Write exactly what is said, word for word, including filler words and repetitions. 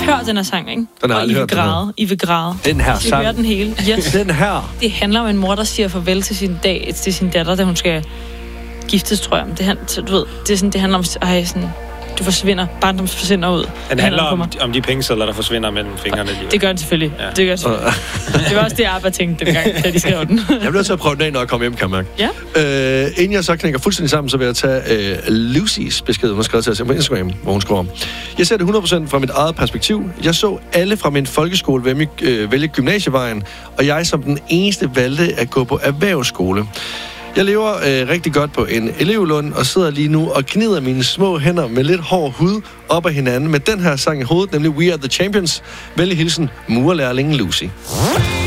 Hør den her sang, ikke? Den har og I aldrig vil hørt den her. græde. I vil græde. Den her I vil sang. høre den hele. Yes. Den her. Det handler om en mor, der siger farvel til sin, dag, til sin datter, da hun skal giftes, tror jeg. Det, han, du ved, det, er sådan, det handler om, ej, sådan, du forsvinder, barndoms forsvinder ud. Den handler om, om de pengesedler, der forsvinder mellem fingrene. Lige. Det gør den selvfølgelig. Ja. Det gør den selvfølgelig. Det var også det, Abba tænkte dengang, da de skrev den. Jeg bliver nødt til at prøve den af, når jeg kommer hjem, kan jeg mærke. Ja. Øh, inden jeg så knækker fuldstændig sammen, så vil jeg tage øh, Lucys besked, hun har skrevet til os på Instagram, hvor hun skriver: Jeg ser det hundrede procent fra mit eget perspektiv. Jeg så alle fra min folkeskole vælge, øh, vælge gymnasievejen, og jeg som den eneste valgte at gå på erhvervsskole. Jeg lever øh, rigtig godt på en elevlund og sidder lige nu og gnider mine små hænder med lidt hård hud op ad hinanden med den her sang i hovedet, nemlig We Are The Champions. Vældig hilsen, murerlærlingen Lucy.